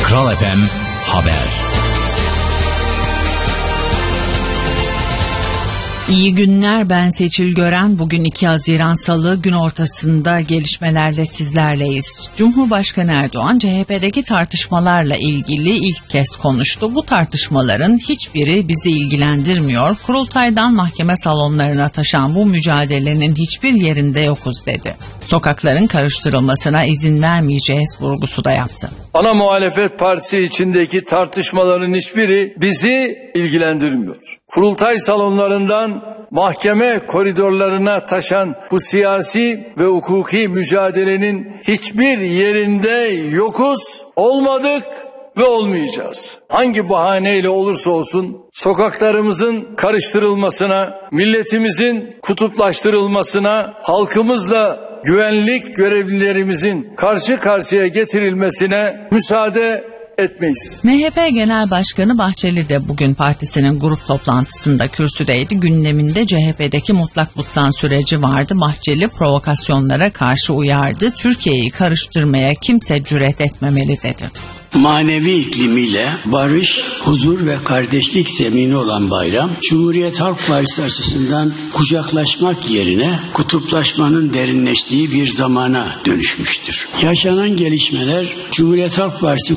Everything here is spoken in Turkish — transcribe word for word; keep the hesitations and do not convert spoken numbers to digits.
Kral F M Haber. İyi günler, ben Seçil Gören. Bugün iki Haziran Salı, gün ortasında gelişmelerle sizlerleyiz. Cumhurbaşkanı Erdoğan C H P'deki tartışmalarla ilgili ilk kez konuştu. Bu tartışmaların hiçbiri bizi ilgilendirmiyor. Kurultaydan mahkeme salonlarına taşan bu mücadelenin hiçbir yerinde yokuz dedi. Sokakların karıştırılmasına izin vermeyeceğiz vurgusu da yaptı. Ana muhalefet partisi içindeki tartışmaların hiçbiri bizi ilgilendirmiyor. Kurultay salonlarından mahkeme koridorlarına taşan bu siyasi ve hukuki mücadelenin hiçbir yerinde yokuz, olmadık ve olmayacağız. Hangi bahaneyle olursa olsun sokaklarımızın karıştırılmasına, milletimizin kutuplaştırılmasına, halkımızla güvenlik görevlilerimizin karşı karşıya getirilmesine müsaade etmeyiz. M H P Genel Başkanı Bahçeli de bugün partisinin grup toplantısında kürsüdeydi. Gündeminde C H P'deki mutlak butlan süreci vardı. Bahçeli provokasyonlara karşı uyardı. Türkiye'yi karıştırmaya kimse cüret etmemeli dedi. Manevi iklimiyle barış, huzur ve kardeşlik zemini olan bayram, Cumhuriyet Halk Partisi açısından kucaklaşmak yerine kutuplaşmanın derinleştiği bir zamana dönüşmüştür. Yaşanan gelişmeler Cumhuriyet Halk Partisi